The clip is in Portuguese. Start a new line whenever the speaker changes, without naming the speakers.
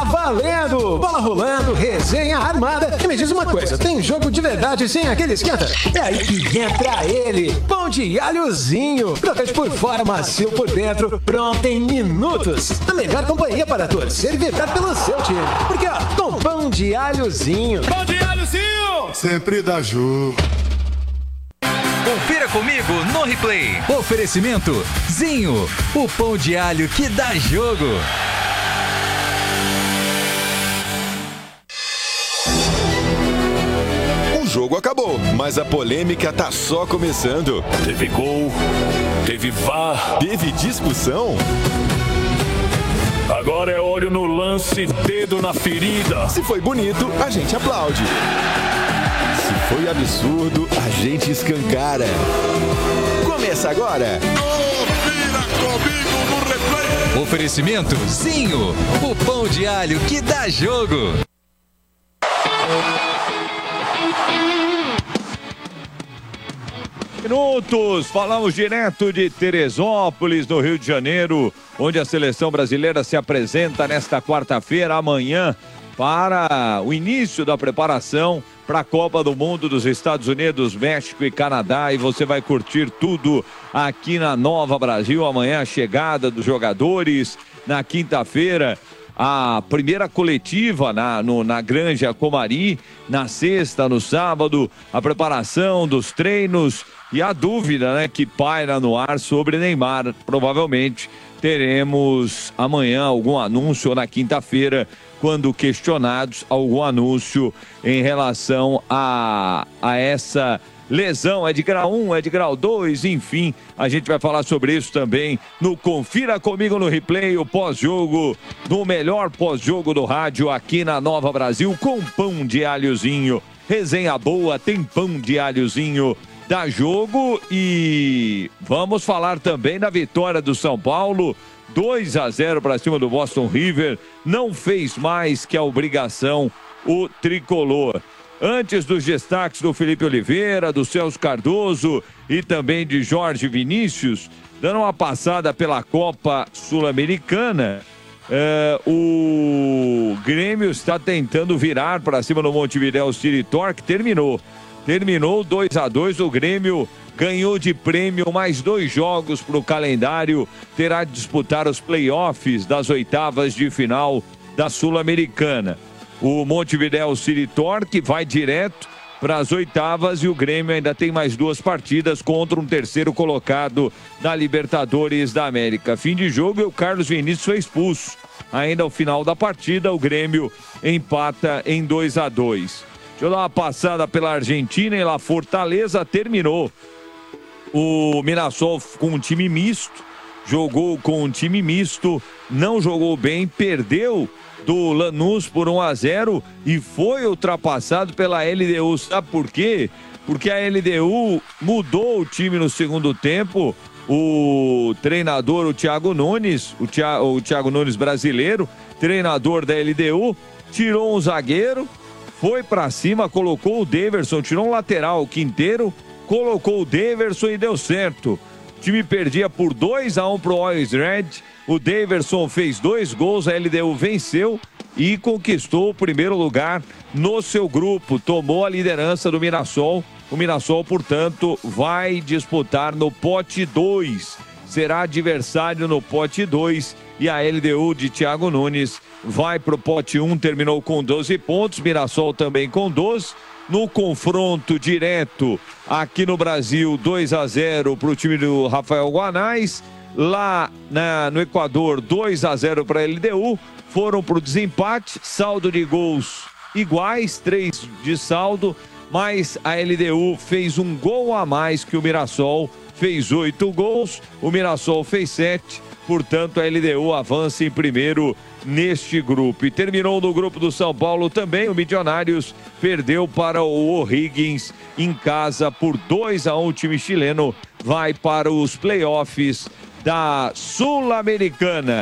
valendo! Bola rolando, resenha armada. E me diz uma coisa, tem jogo de verdade sem aquele esquenta? É aí que entra ele, pão de alhozinho. Crocante por fora, macio por dentro, pronto em minutos. A melhor companhia para torcer e vibrar pelo seu time. Porque ó, com pão de alhozinho.
Pão de alhozinho!
Sempre dá jogo.
Confira comigo no replay. Oferecimento Zinho, o pão de alho que dá jogo.
O jogo acabou, mas a polêmica tá só começando.
Teve gol, teve VAR,
teve discussão.
Agora é olho no lance, dedo na ferida.
Se foi bonito, a gente aplaude. Se foi absurdo, a gente escancara. Começa agora.
Confira comigo no replay.
Oferecimento Zinho, o pão de alho que dá jogo.
Minutos, falamos direto de Teresópolis, no Rio de Janeiro, onde a seleção brasileira se apresenta nesta quarta-feira, amanhã, para o início da preparação para a Copa do Mundo dos Estados Unidos, México e Canadá. E você vai curtir tudo aqui na Nova Brasil. Amanhã a chegada dos jogadores, na quinta-feira a primeira coletiva na Granja Comari, na sexta, no sábado, a preparação dos treinos e a dúvida, né, que paira no ar sobre Neymar. Provavelmente teremos amanhã algum anúncio, ou na quinta-feira, quando questionados, algum anúncio em relação a essa lesão. É de grau 1, é de grau 2, enfim, a gente vai falar sobre isso também no Confira Comigo no Replay, o pós-jogo, no melhor pós-jogo do rádio aqui na Nova Brasil, com pão de alhozinho. Resenha boa, tem pão de alhozinho, dá jogo. E vamos falar também da vitória do São Paulo, 2-0 para cima do Boston River. Não fez mais que a obrigação o tricolor. Antes dos destaques do Felipe Oliveira, do Celso Cardoso e também de Jorge Vinícius, dando uma passada pela Copa Sul-Americana, o Grêmio está tentando virar para cima do Montevidéu City Torque. Terminou 2-2, o Grêmio ganhou de prêmio mais 2 jogos para o calendário, terá de disputar os playoffs das oitavas de final da Sul-Americana. O Montevidéu City Torque vai direto para as oitavas e o Grêmio ainda tem mais 2 partidas contra um terceiro colocado da Libertadores da América. Fim de jogo e o Carlos Vinícius foi expulso. Ainda ao final da partida, o Grêmio empata em 2-2. Deixa eu dar uma passada pela Argentina e lá Fortaleza terminou. O Mirassol com um time misto, jogou com um time misto, não jogou bem, perdeu do Lanús por 1-0 e foi ultrapassado pela LDU. Sabe por quê? Porque a LDU mudou o time no segundo tempo. O treinador, o Thiago Nunes, o Thiago Nunes brasileiro, treinador da LDU, tirou um zagueiro, foi pra cima, colocou o Daverson, tirou um lateral, o Quinteiro, colocou o Daverson e deu certo. O time perdia por 2-1 pro Always Red. O Daverson fez 2 gols, a LDU venceu e conquistou o primeiro lugar no seu grupo. Tomou a liderança do Mirassol. O Mirassol, portanto, vai disputar no pote 2. Será adversário no pote 2 e a LDU de Thiago Nunes vai pro pote 1, terminou com 12 pontos. Mirassol também com 12. No confronto direto aqui no Brasil, 2-0 para o time do Rafael Guanais. Lá no Equador, 2-0 para a LDU. Foram para o desempate, saldo de gols iguais, 3 de saldo, mas a LDU fez um gol a mais que o Mirassol, fez 8 gols, o Mirassol fez 7, portanto a LDU avança em primeiro neste grupo. E terminou no grupo do São Paulo também, o Milionários perdeu para o O'Higgins em casa por 2-1, o time chileno vai para os playoffs da Sul-Americana.